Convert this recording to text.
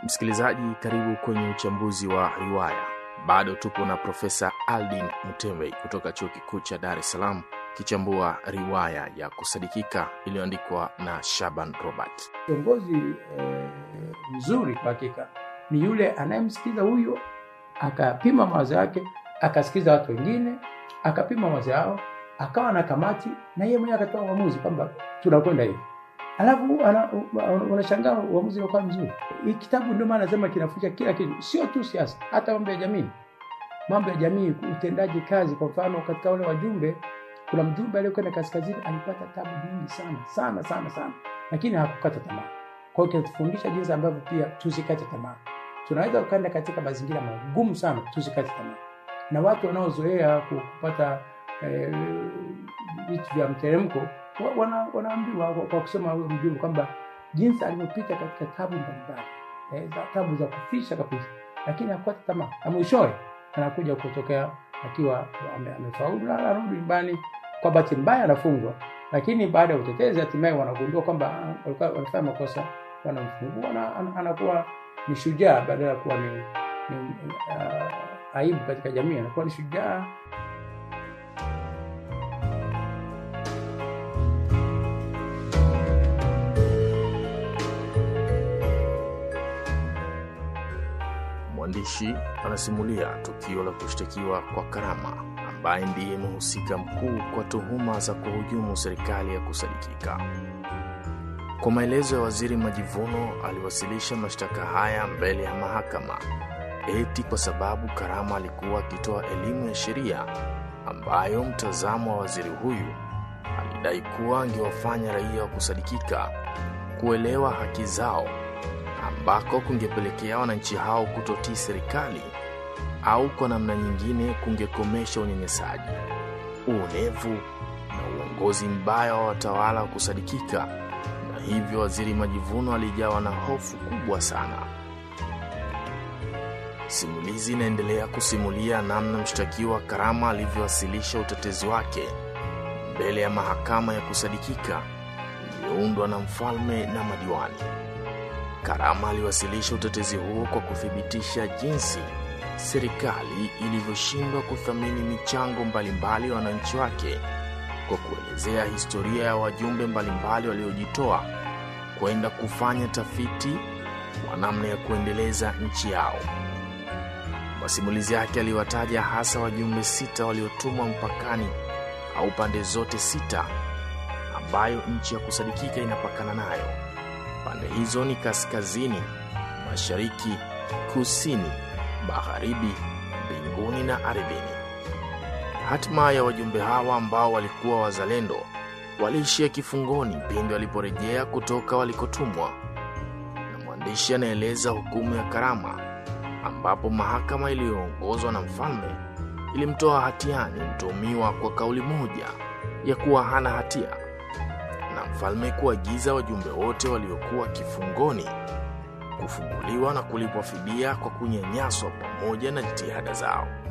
Msikilizaji, karibu kwenye uchambuzi wa riwaya. Bado tupo na Profesa Aldin Mutembe kutoka Chuo Kikuu cha Dar es Salaam kichambua riwaya ya Kusadikika iliyoandikwa na Shaban Robert. Kiongozi mzuri kwa hakika ni yule anayemsikiza huyo, akapima mawazo yake, akasikiza watu wengine, akapima mawazo yao, akawa na kamati na yeye mwenyewe akatoa uamuzi kwamba tunakwenda hivi. Alafu unashangaa uamuzi unakuwa mzuri. Hii kitabu ndio maana nasema kinafuta kila kitu, sio tu siasa, hata mambo ya jamii. Mambo ya jamii, utendaji kazi. Kwa mfano katika wale wajumbe, kuna mjumbe aliyekwenda kaskazini alipata tabu nyingi sana, lakini hakukata tamaa. Kwa hiyo kinatufundisha jinsi ambavyo pia tusikate tamaa. Tunaweza kwenda katika mazingira magumu sana, tusikate tamaa. Na watu wanaozoea kupata vitu vya mteremko wanaambiwa kwa kusema huyo mjumbe kwamba jinsi alivyopita katika tabu mbalimbali, tabu za kufisha kabisa, lakini hakukata tamaa. Na mwishowe anakuja kutokea akiwa amefaulu na anarudi nyumbani. Kwa bahati mbaya anafungwa, lakini baada ya utetezi hatimaye wanagundua kwamba walikuwa wanafanya makosa, wanamfungua, anakuwa ni shujaa badala ya kuwa ni aibu katika jamii, anakuwa ni shujaa. Mwandishi anasimulia tukio la kushtakiwa kwa Karama, ambaye ndiye mhusika mkuu kwa tuhuma za kuhujumu serikali ya Kusadikika. Kwa maelezo ya Waziri Majivuno, aliwasilisha mashtaka haya mbele ya mahakama eti kwa sababu Karama alikuwa akitoa elimu ya sheria ambayo mtazamo wa waziri huyu alidai kuwa angewafanya raia wa Kusadikika kuelewa haki zao, ambako kungepelekea wananchi hao kutotii serikali au kwa namna nyingine kungekomesha unyanyasaji, uonevu na uongozi mbaya wa watawala wa Kusadikika. Na hivyo Waziri Majivuno alijawa na hofu kubwa sana. Simulizi inaendelea kusimulia namna mshtakiwa Karama alivyowasilisha utetezi wake mbele ya mahakama ya Kusadikika iliyoundwa na mfalme na madiwani. Karama aliwasilisha utetezi huo kwa kuthibitisha jinsi serikali ilivyoshindwa kuthamini michango mbalimbali ya wananchi wake, kwa kuelezea historia ya wajumbe mbalimbali waliojitoa kwenda kufanya tafiti wa namna ya kuendeleza nchi yao. Masimulizi yake aliwataja hasa wajumbe 6 waliotumwa mpakani au pande zote 6 ambayo nchi ya Kusadikika inapakana nayo. Pande hizo ni kaskazini, mashariki, kusini, magharibi, mbinguni na ardhini. Hatima ya wajumbe hawa ambao walikuwa wazalendo waliishia kifungoni pindi waliporejea kutoka walikotumwa. Na mwandishi anaeleza hukumu ya Karama, ambapo mahakama iliyoongozwa na mfalme ilimtoa hatiani mtuhumiwa kwa kauli moja ya kuwa hana hatia, na mfalme kuagiza wajumbe wote waliokuwa kifungoni kufunguliwa na kulipwa fidia kwa kunyanyaswa pamoja na jitihada zao.